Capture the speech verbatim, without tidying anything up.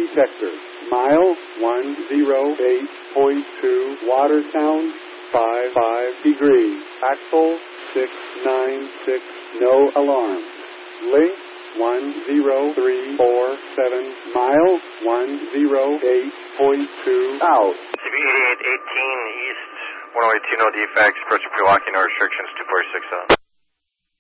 detector. Mile one oh eight point two, water sound five five degrees. Axle six nine six, no alarm. Link one oh three four seven, mile one oh eight point two, out. C B eighty-eight eighteen East, one oh eight two, no defects, approaching pre-locking, no restrictions, two four six seven.